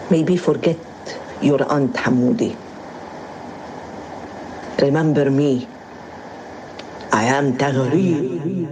Maybe forget your Aunt Hamoudi. Remember me. I am Taghri.